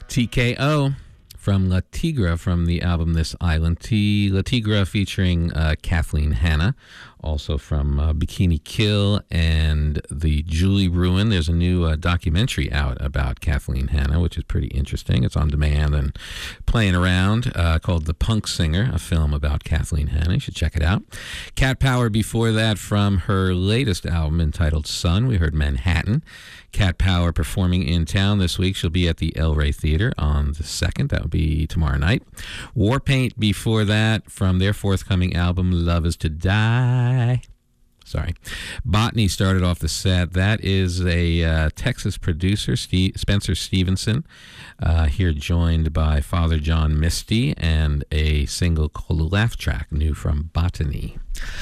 TKO from La Tigra from the album This Island. La Tigra featuring Kathleen Hanna, also from Bikini Kill and the Julie Ruin. There's a new documentary out about Kathleen Hanna, which is pretty interesting. It's on demand and playing around, called The Punk Singer, a film about Kathleen Hanna. You should check it out. Cat Power before that from her latest album entitled Sun. We heard Manhattan. Cat Power performing in town this week. She'll be at the El Rey Theater on the 2nd. That will be tomorrow night. Warpaint before that from their forthcoming album Love Is To Die. Sorry. Botany started off the set. That is a Texas producer, Spencer Stevenson, here joined by Father John Misty, and a single called Laugh Track, new from Botany.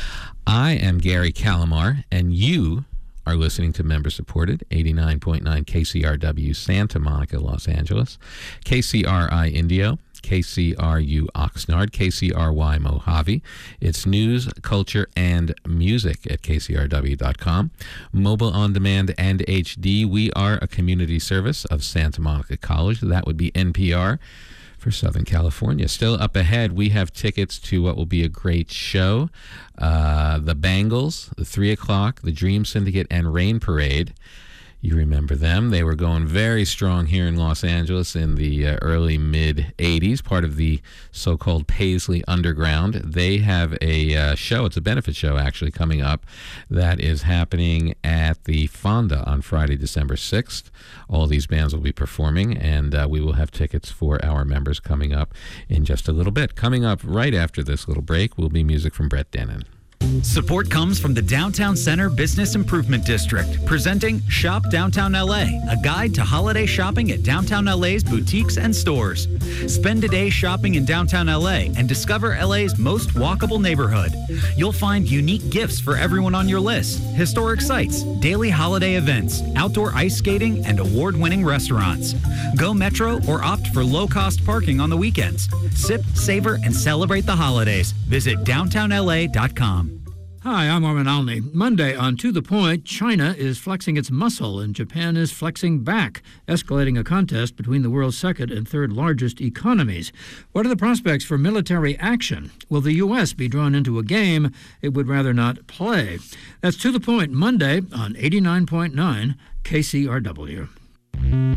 I am Gary Calamar, and you are listening to member-supported 89.9 KCRW Santa Monica, Los Angeles, KCRI Indio, KCRU Oxnard, KCRY Mojave. It's news, culture, and music at KCRW.com. Mobile on demand and HD. We are a community service of Santa Monica College. That would be NPR for Southern California. Still up ahead, we have tickets to what will be a great show. The Bangles, the 3 o'clock, the Dream Syndicate, and Rain Parade. You remember them. They were going very strong here in Los Angeles in the early mid-'80s, part of the so-called Paisley Underground. They have a show, it's a benefit show actually, coming up that is happening at the Fonda on Friday, December 6th. All these bands will be performing, and we will have tickets for our members coming up in just a little bit. Coming up right after this little break will be music from Brett Dennen. Support comes from the Downtown Center Business Improvement District, presenting Shop Downtown LA, a guide to holiday shopping at Downtown LA's boutiques and stores. Spend a day shopping in Downtown LA and discover LA's most walkable neighborhood. You'll find unique gifts for everyone on your list, historic sites, daily holiday events, outdoor ice skating, and award-winning restaurants. Go Metro or opt for low-cost parking on the weekends. Sip, savor, and celebrate the holidays. Visit downtownla.com. Hi, I'm Armin Alney. Monday on To The Point, China is flexing its muscle and Japan is flexing back, escalating a contest between the world's second and third largest economies. What are the prospects for military action? Will the U.S. be drawn into a game it would rather not play? That's To The Point, Monday on 89.9 KCRW.